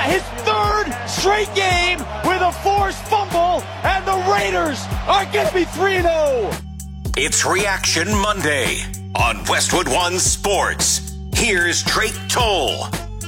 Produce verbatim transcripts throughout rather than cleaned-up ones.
his third straight game with a forced fumble, and the Raiders are going to be three and oh. It's Reaction Monday on Westwood One Sports. Here's Drake Toll.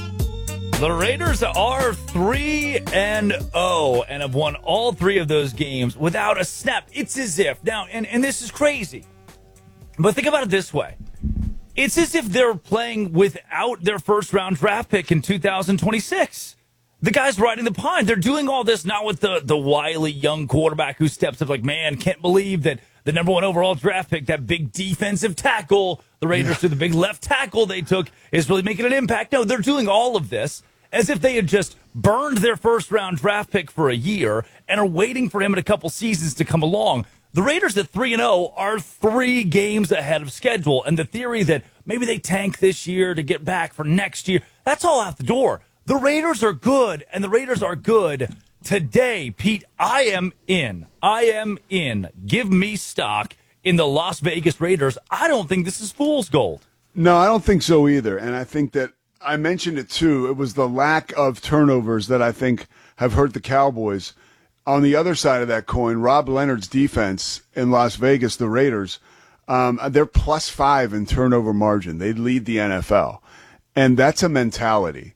The Raiders are three and oh and have won all three of those games without a snap. It's as if, now, and, and this is crazy, but think about it this way. It's as if they're playing without their first-round draft pick in two thousand twenty-six. The guy's riding the pine. They're doing all this not with the, the wily young quarterback who steps up like, man, can't believe that the number one overall draft pick, that big defensive tackle, the Raiders yeah. to the big left tackle they took, is really making an impact. No, they're doing all of this as if they had just burned their first-round draft pick for a year and are waiting for him in a couple seasons to come along. The Raiders at three and oh are three games ahead of schedule, and the theory that maybe they tank this year to get back for next year, that's all out the door. The Raiders are good, and the Raiders are good today. Pete, I am in. I am in. Give me stock in the Las Vegas Raiders. I don't think this is fool's gold. No, I don't think so either, and I think that I mentioned it too. It was the lack of turnovers that I think have hurt the Cowboys. On the other side of that coin, Rob Leonard's defense in Las Vegas, the Raiders, um, they're plus five in turnover margin. They lead the N F L, and that's a mentality.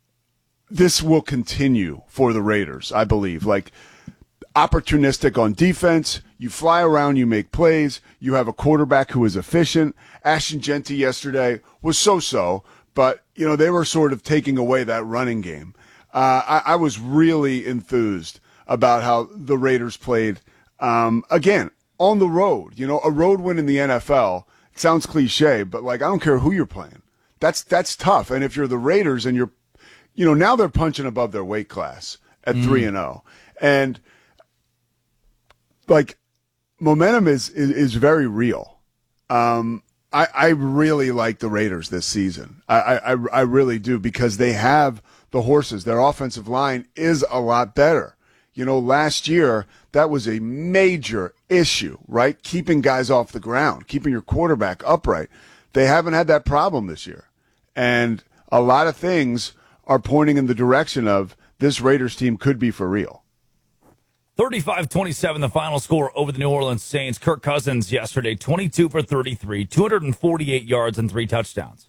This will continue for the Raiders, I believe. Like, opportunistic on defense, you fly around, you make plays, you have a quarterback who is efficient. Ashton Jeanty yesterday was so-so, but, you know, they were sort of taking away that running game. Uh, I, I was really enthused about how the Raiders played, um, again, on the road. You know, a road win in the N F L, it sounds cliche, but, like, I don't care who you're playing. That's that's tough. And if you're the Raiders and you're, you know, now they're punching above their weight class at mm. three and oh. And, like, momentum is, is, is very real. Um, I, I really like the Raiders this season. I, I, I really do, because they have the horses. Their offensive line is a lot better. You know, last year, that was a major issue, right? Keeping guys off the ground, keeping your quarterback upright. They haven't had that problem this year. And a lot of things are pointing in the direction of this Raiders team could be for real. thirty-five twenty-seven, the final score over the New Orleans Saints. Kirk Cousins yesterday, twenty-two for thirty-three, two hundred forty-eight yards and three touchdowns.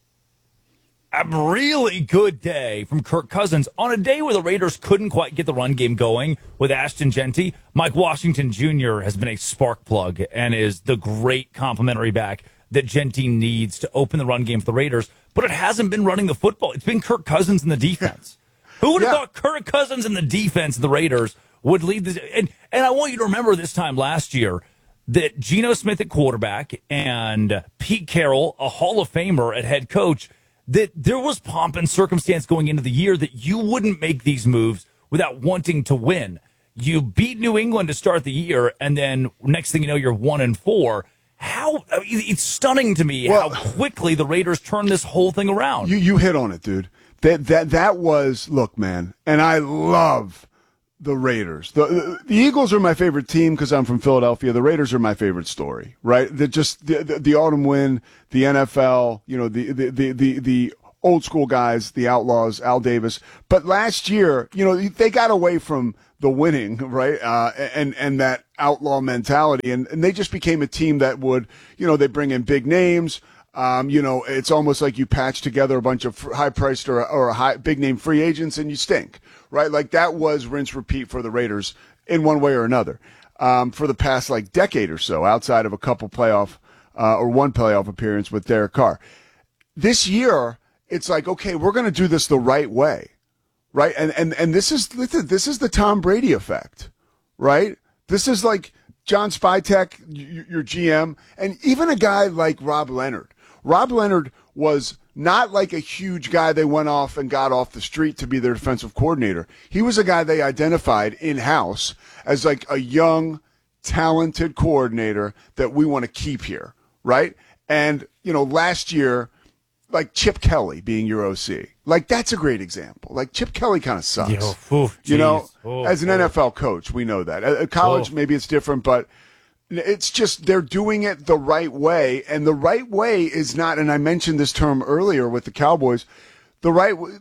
A really good day from Kirk Cousins on a day where the Raiders couldn't quite get the run game going with Ashton Jeanty. Mike Washington Junior has been a spark plug and is the great complimentary back that Jeanty needs to open the run game for the Raiders, but it hasn't been running the football. It's been Kirk Cousins in the defense. Who would have yeah. thought Kirk Cousins in the defense of the Raiders would lead this? And, and I want you to remember this time last year that Geno Smith at quarterback and Pete Carroll, a Hall of Famer at head coach, that there was pomp and circumstance going into the year that you wouldn't make these moves without wanting to win. You beat New England to start the year, and then next thing you know, you're one and four. How I mean, it's stunning to me well, how quickly the Raiders turned this whole thing around. You you hit on it, dude. That that that was look, man, and I love the Raiders. The, the Eagles are my favorite team because I'm from Philadelphia. The Raiders are my favorite story, right? The, just the, the, the autumn win, the N F L, you know, the, the, the, the, the old school guys, the Outlaws, Al Davis. But last year, you know, they got away from the winning, right? Uh, and, and that outlaw mentality. And, and they just became a team that would, you know, they bring in big names. Um, you know, it's almost like you patch together a bunch of high-priced or, or high, big-name free agents and you stink, right? Like that was rinse repeat for the Raiders in one way or another um, for the past like decade or so, outside of a couple playoff uh, or one playoff appearance with Derek Carr. This year, it's like, okay, we're going to do this the right way, right? And and and this is this is the Tom Brady effect, right? This is like John Spytek, your G M, and even a guy like Rob Leonard. Rob Leonard was not like a huge guy they went off and got off the street to be their defensive coordinator. He was a guy they identified in-house as like a young, talented coordinator that we want to keep here, right? And, you know, last year, like Chip Kelly being your O C. Like, that's a great example. Like, Chip Kelly kind of sucks. Yo, oof, you know, oh, as an oh. N F L coach, we know that. At college, oh. maybe it's different, but it's just they're doing it the right way. And the right way is not, and I mentioned this term earlier with the Cowboys, the right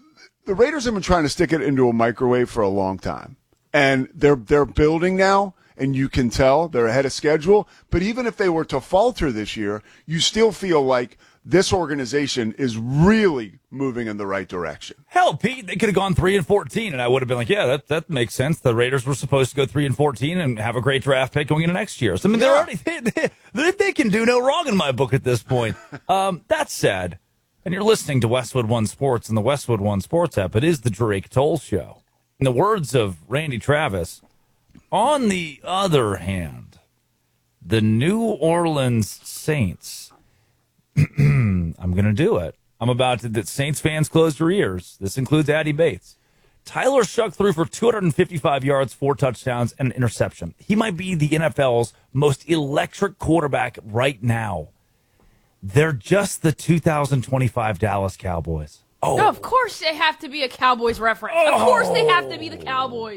the Raiders have been trying to stick it into a microwave for a long time. And they're they're building now, and you can tell they're ahead of schedule. But even if they were to falter this year, you still feel like this organization is really moving in the right direction. Hell, Pete, they could have gone three and fourteen, and I would have been like, yeah, that that makes sense. The Raiders were supposed to go three and fourteen and have a great draft pick going into next year. So I mean, Yeah. they're already they, they, they can do no wrong in my book at this point. Um, that said, and you're listening to Westwood One Sports and the Westwood One Sports app. It is the Drake Toll Show. In the words of Randy Travis, on the other hand, the New Orleans Saints. I'm going to do it. I'm about to. That Saints fans, close your ears. This includes Addy Bates. Tyler Shuck threw for two hundred fifty-five yards, four touchdowns, and an interception. He might be the N F L's most electric quarterback right now. They're just the two thousand twenty-five Dallas Cowboys. Oh, No, of course they have to be a Cowboys reference. Of course they have to be the Cowboys.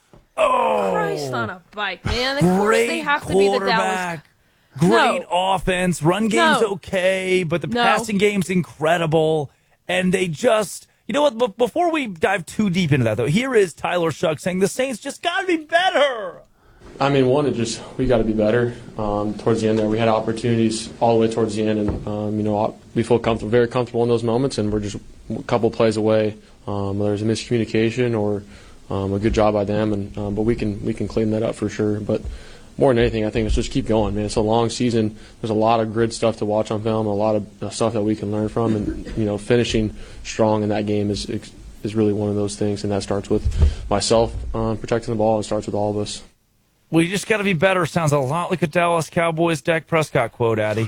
oh, Christ on a bike, man. Of course great they have to be the Dallas. quarterback. Great No. offense. Run game's No. okay, but the No. passing game's incredible. And they just, you know what? But before we dive too deep into that, though, here is Tyler Shuck saying the Saints just got to be better. I mean, one, it just we got to be better. Um, towards the end there, we had opportunities all the way towards the end, and um, you know we feel comfortable, very comfortable in those moments, and we're just a couple plays away. Um, whether it's a miscommunication or um, a good job by them, and um, but we can we can clean that up for sure. But more than anything, I think it's just keep going, man. It's a long season. There's a lot of grid stuff to watch on film, a lot of stuff that we can learn from, and you know, finishing strong in that game is is really one of those things, and that starts with myself um, protecting the ball. It starts with all of us. Well, you just got to be better. Sounds a lot like a Dallas Cowboys Dak Prescott quote, Addy.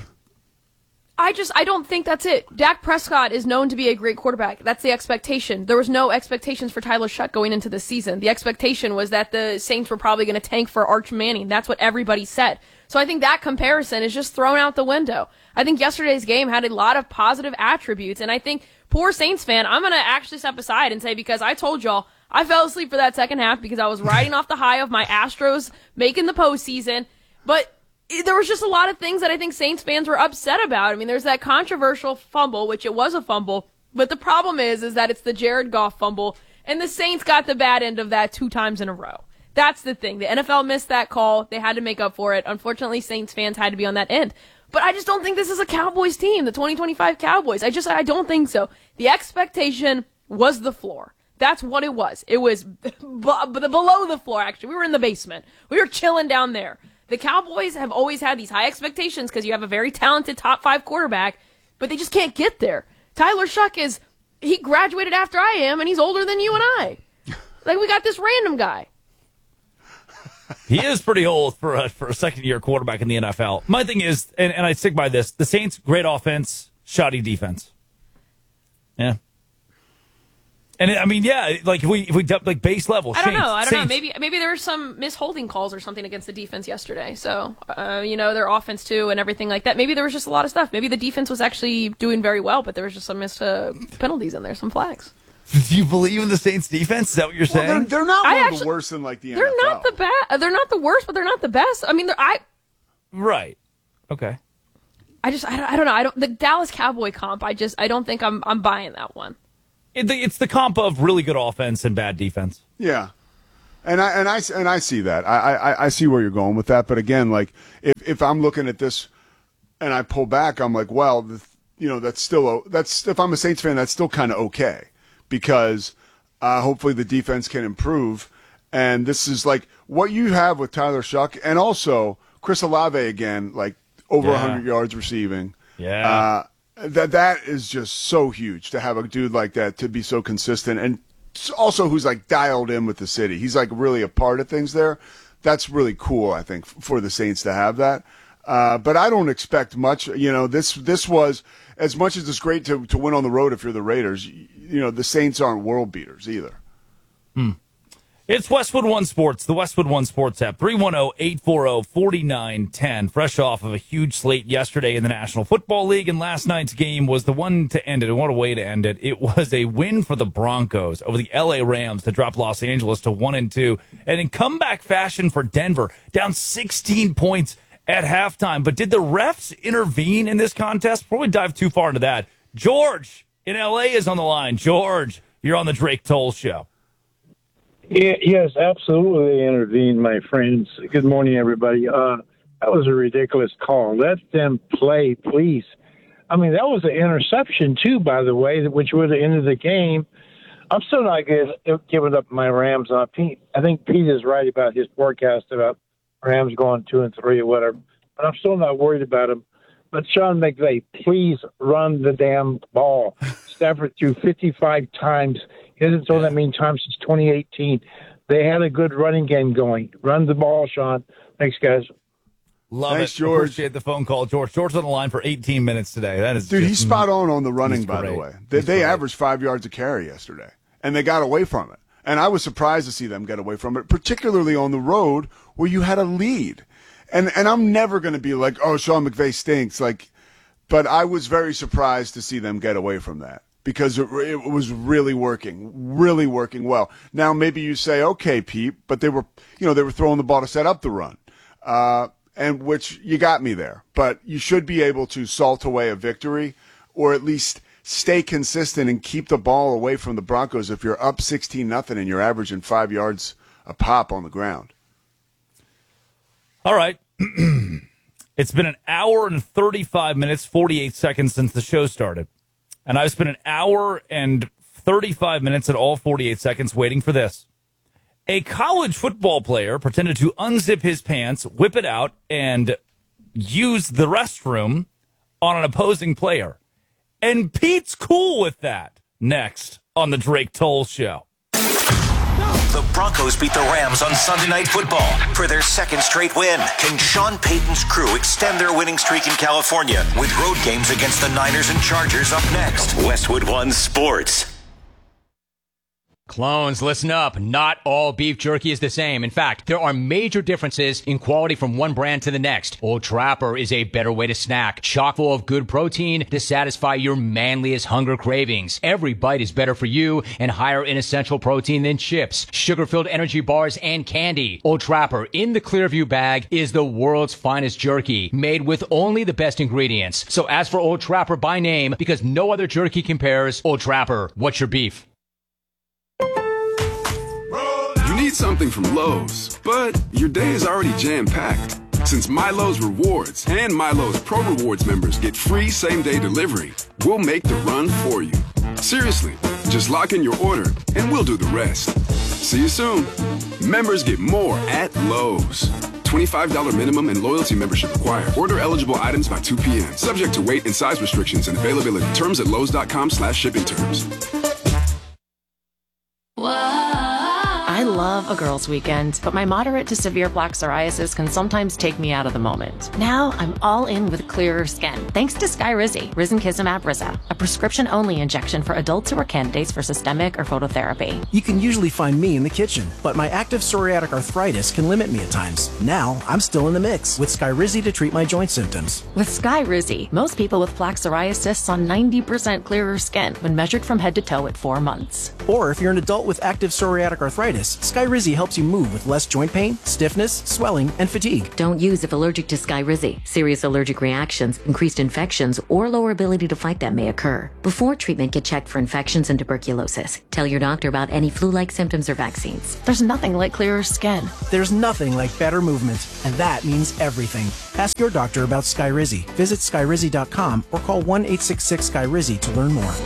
I just, I don't think that's it. Dak Prescott is known to be a great quarterback. That's the expectation. There was no expectations for Tyler Shuck going into the season. The expectation was that the Saints were probably going to tank for Arch Manning. That's what everybody said. So I think that comparison is just thrown out the window. I think yesterday's game had a lot of positive attributes, and I think poor Saints fan, I'm going to actually step aside and say, because I told y'all, I fell asleep for that second half because I was riding off the high of my Astros making the postseason, but there was just a lot of things that I think Saints fans were upset about. I mean, there's that controversial fumble, which it was a fumble, but the problem is, is that it's the Jared Goff fumble, and the Saints got the bad end of that two times in a row. That's the thing. The N F L missed that call. They had to make up for it. Unfortunately, Saints fans had to be on that end. But I just don't think this is a Cowboys team, the twenty twenty-five Cowboys. I just, I don't think so. The expectation was the floor. That's what it was. It was b- b- below the floor, actually. We were in the basement. We were chilling down there. The Cowboys have always had these high expectations because you have a very talented top five quarterback, but they just can't get there. Tyler Shuck is, he graduated after I am, and he's older than you and I. Like, we got this random guy. He is pretty old for a, for a second-year quarterback in the N F L. My thing is, and, and I stick by this, the Saints, great offense, shoddy defense. Yeah. And I mean, yeah, like if we if we like base level. I don't Saints, know. I don't Saints. know. Maybe maybe there were some misholding calls or something against the defense yesterday. So uh, you know, their offense too and everything like that. Maybe there was just a lot of stuff. Maybe the defense was actually doing very well, but there was just some missed uh, penalties in there, some flags. Do you believe in the Saints defense? Is that what you're Well, saying? they're, they're not I one of actually- the worst in like the They're N F L. not the bad. They're not the worst, but they're not the best. I mean, they're, I Right. Okay. I just I don't, I don't know. I don't the Dallas Cowboy comp. I just I don't think I'm I'm buying that one. It, it's the comp of really good offense and bad defense. Yeah, and I and I and I see that. I, I I see where you're going with that. But again, like if if I'm looking at this and I pull back, I'm like, well, the, you know, that's still that's if I'm a Saints fan, that's still kind of okay because uh, hopefully the defense can improve. And this is like what you have with Tyler Shuck and also Chris Olave again, like over Yeah. one hundred yards receiving. Yeah. Uh, That that is just so huge to have a dude like that to be so consistent and also who's like dialed in with the city. He's like really a part of things there. That's really cool, I think, for the Saints to have that. Uh, but I don't expect much. You know, this this was as much as it's great to to win on the road if you're the Raiders. You know, the Saints aren't world beaters either. Hmm. It's Westwood One Sports, the Westwood One Sports app, three one zero, eight four zero, four nine one zero, fresh off of a huge slate yesterday in the National Football League, and last night's game was the one to end it, and what a way to end it. It was a win for the Broncos over the L A Rams to drop Los Angeles to one and two, and in comeback fashion for Denver, down sixteen points at halftime. But did the refs intervene in this contest? Before we dive too far into that, George in L A is on the line. George, You're on the Drake Toll Show. Yeah, yes, absolutely intervened, my friends. Good morning, everybody. Uh, that was a ridiculous call. Let them play, please. I mean, that was an interception, too, by the way, which would have ended the game. I'm still not giving up my Rams on Pete. I think Pete is right about his forecast about Rams going two and three or whatever. But I'm still not worried about him. But Sean McVay, please run the damn ball. Stafford threw fifty-five times. He hasn't thrown that many times since twenty eighteen. They had a good running game going. Run the ball, Sean. Thanks, guys. Love Thanks, it. George. Appreciate the phone call, George. George on the line for eighteen minutes today. That is Dude, just, he's spot on on the running, by great. the way. They, they averaged five yards a carry yesterday, and they got away from it. And I was surprised to see them get away from it, particularly on the road where you had a lead. And and I'm never going to be like, oh, Sean McVay stinks. Like, but I was very surprised to see them get away from that because it, it was really working, really working well. Now maybe you say, okay, Pete, but they were, you know, they were throwing the ball to set up the run. Uh, And which you got me there, but you should be able to salt away a victory, or at least stay consistent and keep the ball away from the Broncos if you're up sixteen nothing and you're averaging five yards a pop on the ground. All right. It's been an hour and thirty-five minutes, forty-eight seconds since the show started. And I've spent an hour and thirty-five minutes and all forty-eight seconds waiting for this. A college football player pretended to unzip his pants, whip it out, and use the restroom on an opposing player. And Pete's cool with that. Next on the Drake Toll Show. The Broncos beat the Rams on Sunday Night Football for their second straight win. Can Sean Payton's crew extend their winning streak in California with road games against the Niners and Chargers up next? Westwood One Sports. Clones, listen up. Not all beef jerky is the same. In fact, there are major differences in quality from one brand to the next. Old Trapper is a better way to snack, chock full of good protein to satisfy your manliest hunger cravings. Every bite is better for you and higher in essential protein than chips, sugar-filled energy bars, and candy. Old Trapper in the Clearview bag is the world's finest jerky, made with only the best ingredients. So ask for Old Trapper by name because no other jerky compares. Old Trapper, what's your beef? You need something from Lowe's, but your day is already jam-packed. Since Milo's Rewards and Milo's Pro Rewards members get free same-day delivery, we'll make the run for you. Seriously, just lock in your order and we'll do the rest. See you soon. Members get more at Lowe's. twenty-five dollars minimum and loyalty membership required. Order eligible items by two p.m. Subject to weight and size restrictions and availability. Terms at lowes.com slash shipping terms. I love a girls' weekend, but my moderate to severe plaque psoriasis can sometimes take me out of the moment. Now I'm all in with clearer skin, thanks to Skyrizi, Risankizumab Riza, a prescription-only injection for adults who are candidates for systemic or phototherapy. You can usually find me in the kitchen, but my active psoriatic arthritis can limit me at times. Now I'm still in the mix with Skyrizi to treat my joint symptoms. With Skyrizi, most people with plaque psoriasis saw ninety percent clearer skin when measured from head to toe at four months. Or if you're an adult with active psoriatic arthritis, Skyrizi helps you move with less joint pain, stiffness, swelling, and fatigue. Don't use if allergic to Skyrizi. Serious allergic reactions, increased infections, or lower ability to fight them may occur. Before treatment, get checked for infections and tuberculosis. Tell your doctor about any flu-like symptoms or vaccines. There's nothing like clearer skin. There's nothing like better movement, and that means everything. Ask your doctor about Skyrizi. Visit Skyrizi dot com or call one eight six six Skyrizi to learn more.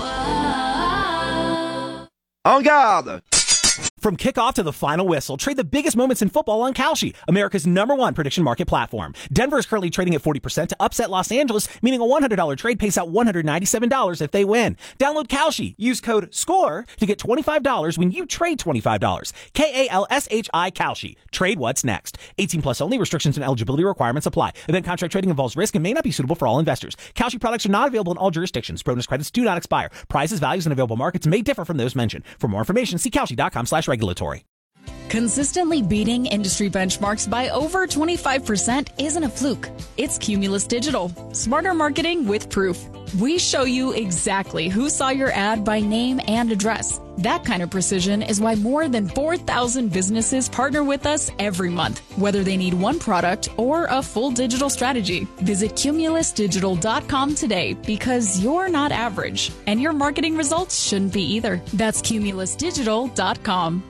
En garde! From kickoff to the final whistle, trade the biggest moments in football on Kalshi, America's number one prediction market platform. Denver is currently trading at forty percent to upset Los Angeles, meaning a one hundred dollars trade pays out one hundred ninety-seven dollars if they win. Download Kalshi. Use code SCORE to get twenty-five dollars when you trade twenty-five dollars. K A L S H I Kalshi. Trade what's next. eighteen plus only. Restrictions and eligibility requirements apply. Event contract trading involves risk and may not be suitable for all investors. Kalshi products are not available in all jurisdictions. Bonus credits do not expire. Prices, values, and available markets may differ from those mentioned. For more information, see Kalshi dot com slash regulatory. Consistently beating industry benchmarks by over twenty-five percent isn't a fluke. It's Cumulus Digital. Smarter marketing with proof. We show you exactly who saw your ad by name and address. That kind of precision is why more than four thousand businesses partner with us every month, whether they need one product or a full digital strategy. Visit cumulus digital dot com today because you're not average, and your marketing results shouldn't be either. That's cumulus digital dot com.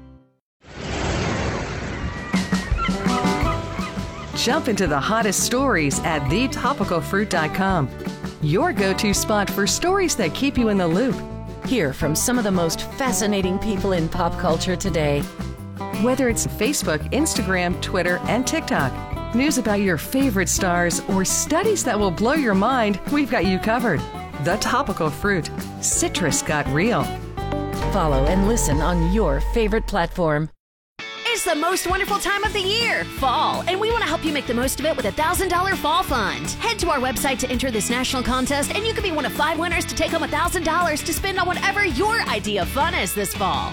Jump into the hottest stories at the topical fruit dot com. Your go-to spot for stories that keep you in the loop. Hear from some of the most fascinating people in pop culture today. Whether it's Facebook, Instagram, Twitter, and TikTok, news about your favorite stars, or studies that will blow your mind, we've got you covered. The Topical Fruit. Citrus got real. Follow and listen on your favorite platform. It's the most wonderful time of the year, fall, and we want to help you make the most of it with a one thousand dollars Fall Fund. Head to our website to enter this national contest, and you could be one of five winners to take home one thousand dollars to spend on whatever your idea of fun is this fall.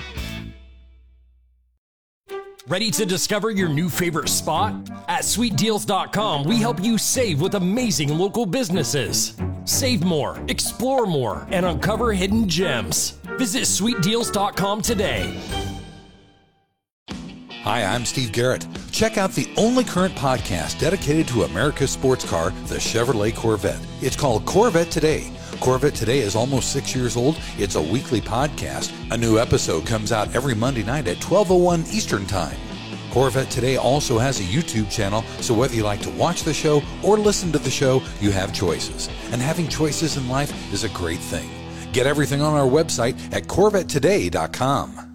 Ready to discover your new favorite spot? At sweet deals dot com, we help you save with amazing local businesses. Save more, explore more, and uncover hidden gems. Visit sweet deals dot com today. Hi, I'm Steve Garrett. Check out the only current podcast dedicated to America's sports car, the Chevrolet Corvette. It's called Corvette Today. Corvette Today is almost six years old. It's a weekly podcast. A new episode comes out every Monday night at twelve oh one Eastern Time. Corvette Today also has a YouTube channel, so whether you like to watch the show or listen to the show, you have choices. And having choices in life is a great thing. Get everything on our website at corvette today dot com.